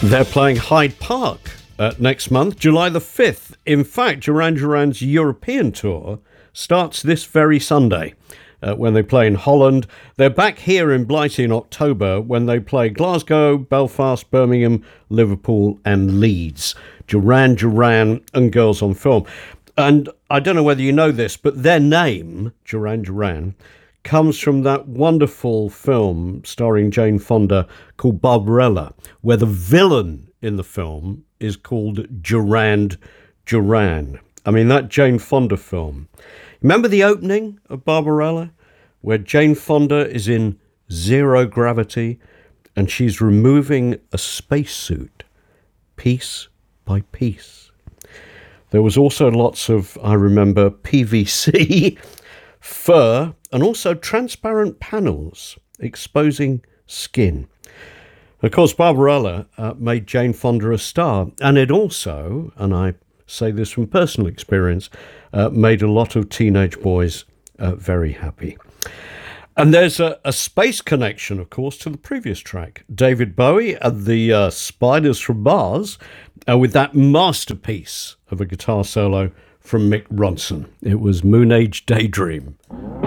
They're playing Hyde Park next month, July the 5th. In fact, Duran Duran's European tour starts this very Sunday when they play in Holland. They're back here in Blighty in October when they play Glasgow, Belfast, Birmingham, Liverpool and Leeds. Duran Duran and Girls on Film. And I don't know whether you know this, but their name, Duran Duran, comes from that wonderful film starring Jane Fonda called Barbarella, where the villain in the film is called Durand Duran. I mean, that Jane Fonda film. Remember the opening of Barbarella, where Jane Fonda is in zero gravity and she's removing a spacesuit piece by piece. There was also lots of, I remember, PVC, fur, and also transparent panels exposing skin. Of course, Barbarella made Jane Fonda a star, and it also, and I say this from personal experience, made a lot of teenage boys very happy. And there's a space connection, of course, to the previous track. David Bowie and the Spiders from Mars, with that masterpiece of a guitar solo from Mick Ronson. It was Moon Age Daydream.